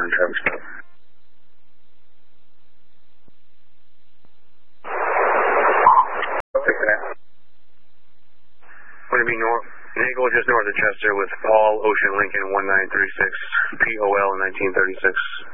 traffic stop. Okay, for that. Going to be Nagel just north of Chester with Paul Ocean Lincoln 1936, POL 1936.